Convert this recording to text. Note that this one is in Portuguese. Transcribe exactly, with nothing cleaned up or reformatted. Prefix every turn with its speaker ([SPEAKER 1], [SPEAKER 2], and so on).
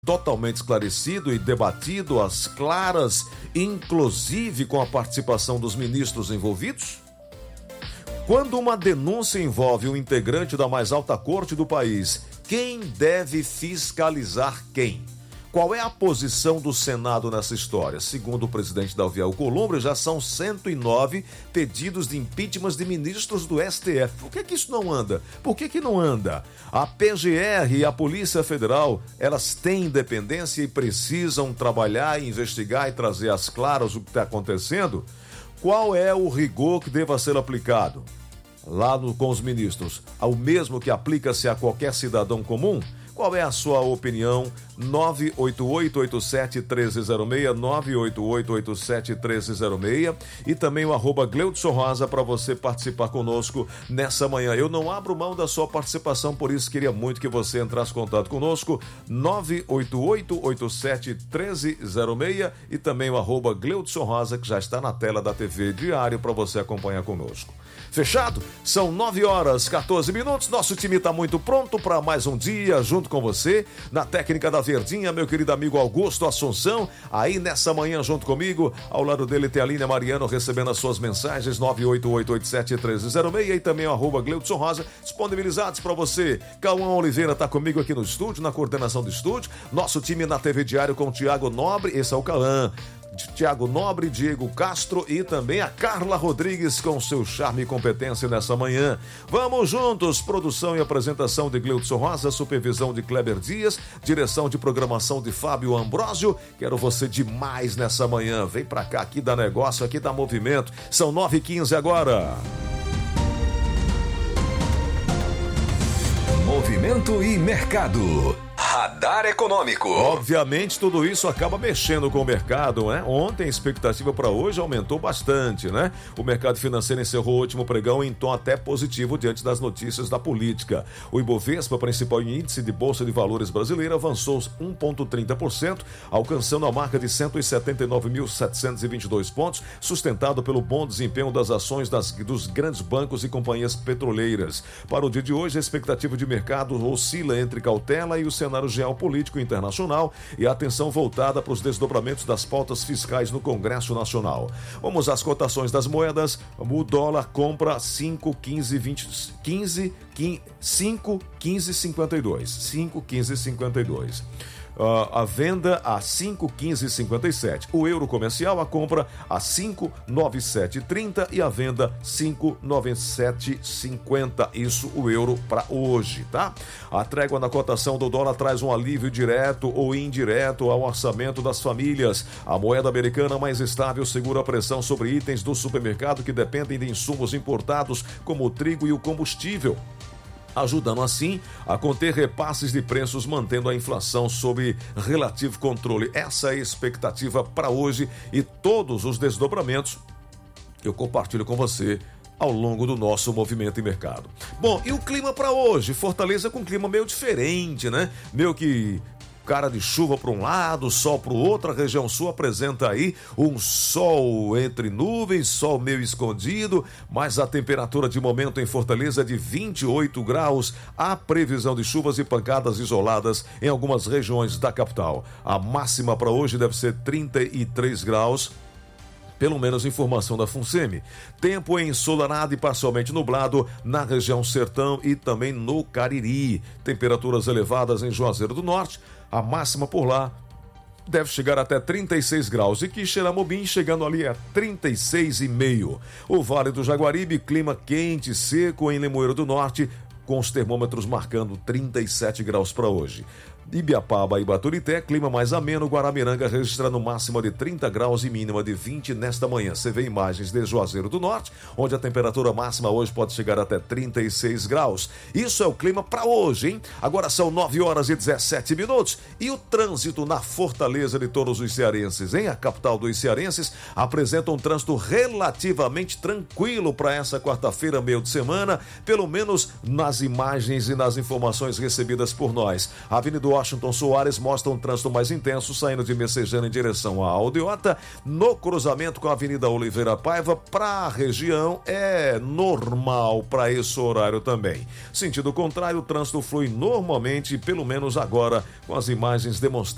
[SPEAKER 1] totalmente esclarecido e debatido às claras, inclusive com a participação dos ministros envolvidos? Quando uma denúncia envolve um integrante da mais alta corte do país, quem deve fiscalizar quem? Qual é a posição do Senado nessa história? Segundo o presidente Davi Alcolumbre, já são cento e nove pedidos de impeachment de ministros do S T F. Por que que isso não anda? Por que que não anda? A P G R e a Polícia Federal, elas têm independência e precisam trabalhar, investigar e trazer às claras o que está acontecendo? Qual é o rigor que deva ser aplicado lá no, com os ministros? Ao mesmo que aplica-se a qualquer cidadão comum? Qual é a sua opinião? nove oito oito oito sete um três zero seis, nove oito oito oito sete um três zero seis e também o arroba Gleudson Rosa para você participar conosco nessa manhã. Eu não abro mão da sua participação, por isso queria muito que você entrasse em contato conosco, nove oito oito oito sete um três zero seis e também o arroba Gleudson Rosa, que já está na tela da T V Diário para você acompanhar conosco. Fechado? São nove horas e quatorze minutos. Nosso time está muito pronto para mais um dia junto com você. Na técnica da Verdinha, meu querido amigo Augusto Assunção. Aí nessa manhã junto comigo. Ao lado dele tem a Aline Mariano recebendo as suas mensagens. nove oito oito oito sete um três zero seis e também o arroba Gleudson Rosa disponibilizados para você. Cauã Oliveira está comigo aqui no estúdio, na coordenação do estúdio. Nosso time na T V Diário com o Tiago Nobre. Esse é o Cauã. Tiago Nobre, Diego Castro e também a Carla Rodrigues com seu charme e competência nessa manhã. Vamos juntos, produção e apresentação de Gleudson Rosa, supervisão de Kleber Dias, direção de programação de Fábio Ambrósio. Quero você demais nessa manhã. Vem pra cá, aqui dá negócio, aqui dá movimento. São nove e quinze agora.
[SPEAKER 2] Movimento e mercado. Radar Econômico.
[SPEAKER 1] Obviamente, tudo isso acaba mexendo com o mercado, né? Ontem a expectativa para hoje aumentou bastante, né? O mercado financeiro encerrou o último pregão em tom até positivo diante das notícias da política. O Ibovespa, principal índice de Bolsa de Valores brasileira, avançou um vírgula trinta por cento, alcançando a marca de cento e setenta e nove mil setecentos e vinte e dois pontos, sustentado pelo bom desempenho das ações das, dos grandes bancos e companhias petroleiras. Para o dia de hoje, a expectativa de mercado oscila entre cautela e o cenário geopolítico internacional e a atenção voltada para os desdobramentos das pautas fiscais no Congresso Nacional. Vamos às cotações das moedas. O dólar compra cinco, quinze, vinte, quinze, cinco, quinze, cinquenta e dois. cinco, quinze, cinquenta e dois. Uh, a venda a cinco reais e quinze centavos e cinquenta e sete. O euro comercial, a compra a cinco reais e noventa e sete centavos e trinta e a venda cinco reais e noventa e sete centavos e cinquenta. Isso o euro para hoje, tá? A trégua na cotação do dólar traz um alívio direto ou indireto ao orçamento das famílias. A moeda americana mais estável segura a pressão sobre itens do supermercado que dependem de insumos importados como o trigo e o combustível, ajudando assim a conter repasses de preços, mantendo a inflação sob relativo controle. Essa é a expectativa para hoje e todos os desdobramentos eu compartilho com você ao longo do nosso movimento em mercado. Bom, e o clima para hoje? Fortaleza com um clima meio diferente, né? Meio que cara de chuva para um lado, sol para o outro. A região sul apresenta aí um sol entre nuvens, sol meio escondido, mas a temperatura de momento em Fortaleza é de vinte e oito graus. Há previsão de chuvas e pancadas isoladas em algumas regiões da capital. A máxima para hoje deve ser trinta e três graus. Pelo menos informação da FUNSEMI. Tempo ensolarado e parcialmente nublado na região sertão e também no Cariri. Temperaturas elevadas em Juazeiro do Norte. A máxima por lá deve chegar até trinta e seis graus. E Quixeramobim chegando ali a trinta e seis vírgula cinco. O Vale do Jaguaribe, clima quente e seco em Limoeiro do Norte, com os termômetros marcando trinta e sete graus para hoje. Ibiapaba e Baturité, clima mais ameno. Guaramiranga registrando máxima de trinta graus e mínima de vinte nesta manhã. Você vê imagens de Juazeiro do Norte, onde a temperatura máxima hoje pode chegar até trinta e seis graus. Isso é o clima para hoje, hein? Agora são nove horas e dezessete minutos. E o trânsito na Fortaleza de todos os cearenses, hein? A capital dos cearenses apresenta um trânsito relativamente tranquilo para essa quarta-feira, meio de semana, pelo menos nas imagens e nas informações recebidas por nós. A Avenida Washington Soares mostra um trânsito mais intenso saindo de Messejana em direção à Aldeota. No cruzamento com a Avenida Oliveira Paiva, para a região é normal para esse horário também. Sentido contrário, o trânsito flui normalmente, pelo menos agora, com as imagens demonstradas